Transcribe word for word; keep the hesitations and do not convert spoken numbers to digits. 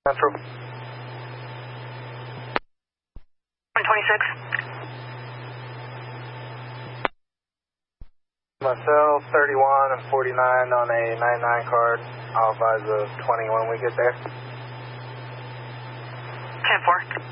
Central. twenty-six. Myself, thirty-one and forty-nine on a ninety-nine card. I'll advise of twenty when we get there. ten four.